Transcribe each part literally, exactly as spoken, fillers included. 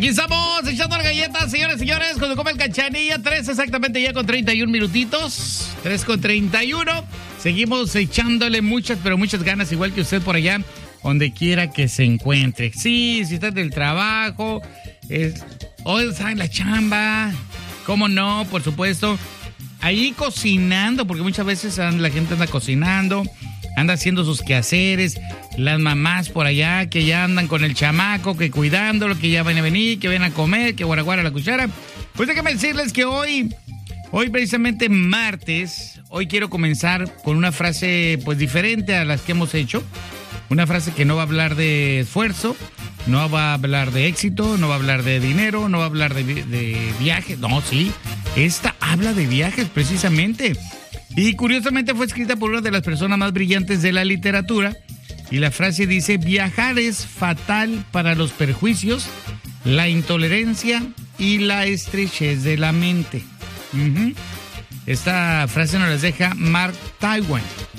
Aquí estamos echando las galletas, señores y señores, cuando come el Cachanilla, tres exactamente ya con treinta y un minutitos, tres con treinta y uno. Seguimos echándole muchas, pero muchas ganas, igual que usted por allá, donde quiera que se encuentre. Sí, si está en el trabajo, es, o está en la chamba, cómo no, por supuesto. Ahí cocinando, porque muchas veces la gente anda cocinando, anda haciendo sus quehaceres, las mamás por allá que ya andan con el chamaco, que cuidándolo, que ya van a venir, que vienen a comer, que guaraguara la cuchara. Pues déjame decirles que hoy, hoy precisamente martes, hoy quiero comenzar con una frase pues diferente a las que hemos hecho. Una frase que no va a hablar de esfuerzo, no va a hablar de éxito, no va a hablar de dinero, no va a hablar de, de viajes. No, sí, esta habla de viajes precisamente. Y curiosamente fue escrita por una de las personas más brillantes de la literatura. Y la frase dice: viajar es fatal para los perjuicios, la intolerancia y la estrechez de la mente. Uh-huh. Esta frase nos la deja Mark Twain.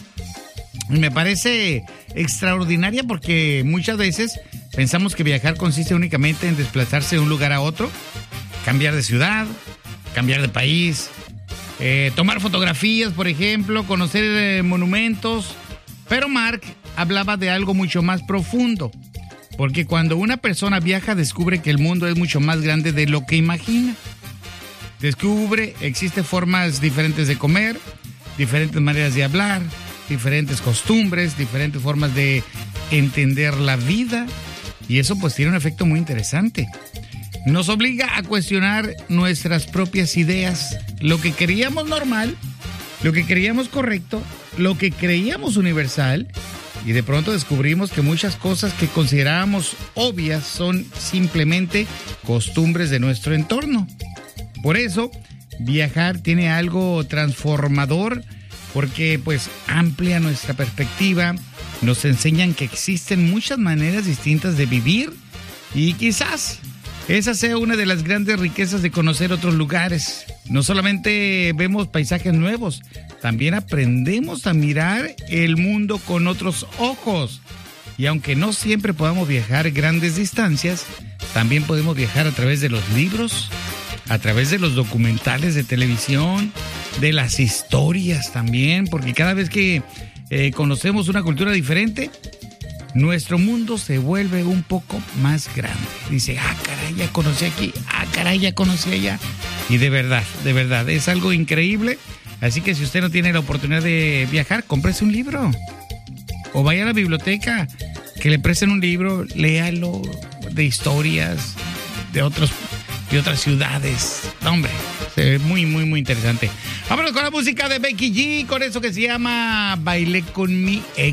Y me parece extraordinaria porque muchas veces pensamos que viajar consiste únicamente en desplazarse de un lugar a otro, cambiar de ciudad, cambiar de país, eh, tomar fotografías, por ejemplo, conocer eh, monumentos. Pero Mark hablaba de algo mucho más profundo, porque cuando una persona viaja descubre que el mundo es mucho más grande de lo que imagina. Descubre, existen formas diferentes de comer, diferentes maneras de hablar, diferentes costumbres, diferentes formas de entender la vida, y eso pues tiene un efecto muy interesante. Nos obliga a cuestionar nuestras propias ideas, lo que creíamos normal, lo que creíamos correcto, lo que creíamos universal, y de pronto descubrimos que muchas cosas que considerábamos obvias son simplemente costumbres de nuestro entorno. Por eso, viajar tiene algo transformador, porque pues amplia nuestra perspectiva, nos enseñan que existen muchas maneras distintas de vivir, y quizás esa sea una de las grandes riquezas de conocer otros lugares. No solamente vemos paisajes nuevos, también aprendemos a mirar el mundo con otros ojos. Y aunque no siempre podamos viajar grandes distancias, también podemos viajar a través de los libros, a través de los documentales de televisión, de las historias también, porque cada vez que eh, conocemos una cultura diferente, nuestro mundo se vuelve un poco más grande. Dice, ah, caray, ya conocí aquí, ah, caray, ya conocí allá. Y de verdad, de verdad, es algo increíble. Así que si usted no tiene la oportunidad de viajar, cómprese un libro. O vaya a la biblioteca, que le presten un libro, léalo, de historias, de otros, de otras ciudades. No, hombre, muy, muy, muy interesante. Vámonos con la música de Becky G, con eso que se llama Bailé con mi ex.